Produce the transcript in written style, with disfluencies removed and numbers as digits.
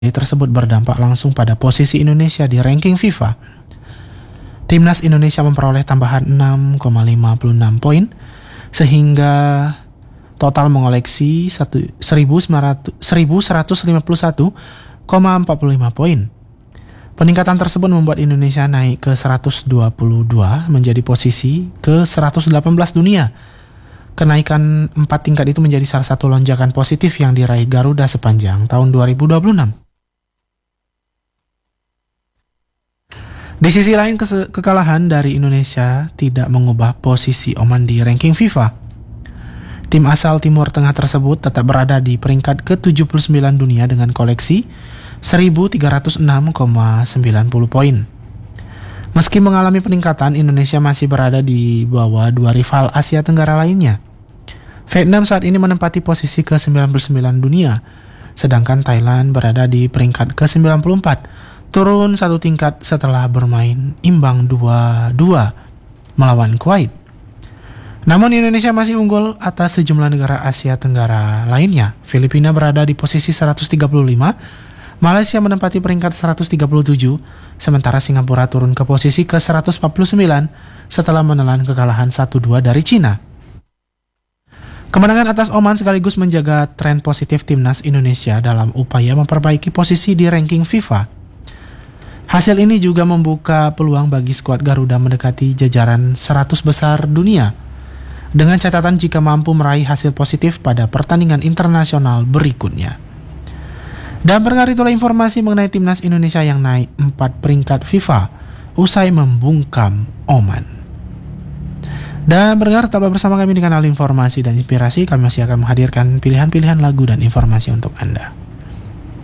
tersebut berdampak langsung pada posisi Indonesia di ranking FIFA. Timnas Indonesia memperoleh tambahan 6,56 poin sehingga total mengoleksi 1.151,45 poin. Peningkatan tersebut membuat Indonesia naik ke 122 menjadi posisi ke 118 dunia. Kenaikan 4 tingkat itu menjadi salah satu lonjakan positif yang diraih Garuda sepanjang tahun 2026. Di sisi lain, kekalahan dari Indonesia tidak mengubah posisi Oman di ranking FIFA. Tim asal Timur Tengah tersebut tetap berada di peringkat ke-79 dunia dengan koleksi 1.306,90 poin. Meski mengalami peningkatan, Indonesia masih berada di bawah dua rival Asia Tenggara lainnya. Vietnam saat ini menempati posisi ke-99 dunia, sedangkan Thailand berada di peringkat ke-94, turun satu tingkat setelah bermain imbang 2-2 melawan Kuwait. Namun Indonesia masih unggul atas sejumlah negara Asia Tenggara lainnya. Filipina berada di posisi 135, Malaysia menempati peringkat 137, sementara Singapura turun ke posisi ke-149 setelah menelan kekalahan 1-2 dari Cina. Kemenangan atas Oman sekaligus menjaga tren positif timnas Indonesia dalam upaya memperbaiki posisi di ranking FIFA. Hasil ini juga membuka peluang bagi skuad Garuda mendekati jajaran 100 besar dunia, dengan catatan jika mampu meraih hasil positif pada pertandingan internasional berikutnya. Dan pendengar, itulah informasi mengenai timnas Indonesia yang naik 4 peringkat FIFA usai membungkam Oman. Dan pendengar, tetaplah bersama kami di kanal Informasi dan Inspirasi. Kami masih akan menghadirkan pilihan-pilihan lagu dan informasi untuk Anda.